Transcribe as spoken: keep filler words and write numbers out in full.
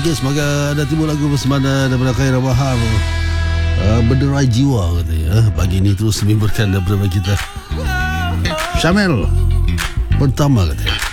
Okey, semoga ada timbul lagu bersemada daripada Khairul Wahab, uh, Berderai Jiwa katanya. Uh, pagi ini terus menghiburkan daripada kita. Syamil pertama katanya.